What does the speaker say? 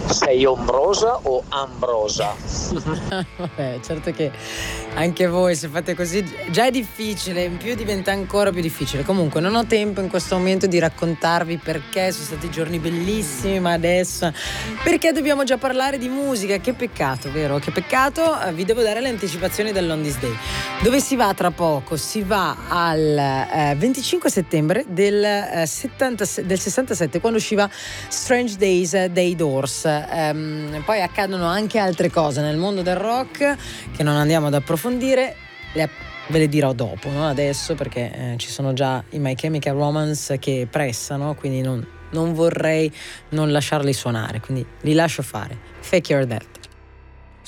Sei ombrosa o ambrosa? Vabbè, certo che anche voi se fate così già è difficile, in più diventa ancora più difficile. Comunque non ho tempo in questo momento di raccontarvi perché sono stati giorni bellissimi, ma adesso perché dobbiamo già parlare di musica. Che peccato, vero? Che peccato. Vi devo dare le anticipazioni dell'On This Day. Dove si va tra poco? Si va al 25 settembre del 67, quando usciva Strange Days dei Doors. Poi accadono anche altre cose nel mondo del rock che non andiamo ad approfondire, ve le dirò dopo, no? Adesso, perché ci sono già i My Chemical Romance che pressano, quindi non vorrei non lasciarli suonare, quindi li lascio fare. Fake Your Death.